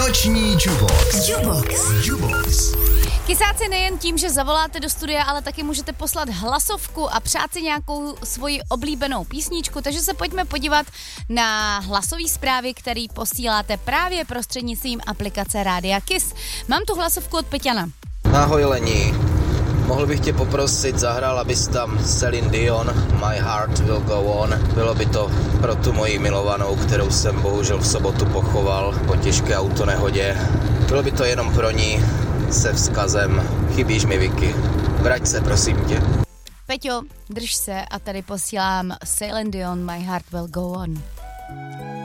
Noční Jubox. Kysáci nejen tím, že zavoláte do studia, ale taky můžete poslat hlasovku a přát si nějakou svoji oblíbenou písničku, takže se pojďme podívat na hlasové zprávy, které posíláte právě prostřednictvím aplikace Rádia Kiss. Mám tu hlasovku od Peťana. Ahoj Lení, mohl bych tě poprosit, zahrál abys tam Celine Dion, My Heart Will Go On. Bylo by to pro tu moji milovanou, kterou jsem bohužel v sobotu pochoval po těžké autonehodě. Bylo by to jenom pro ní, se vzkazem, chybíš mi Vicky. Vrať se, prosím tě. Peťo, drž se a tady posílám Celine Dion, My Heart Will Go On.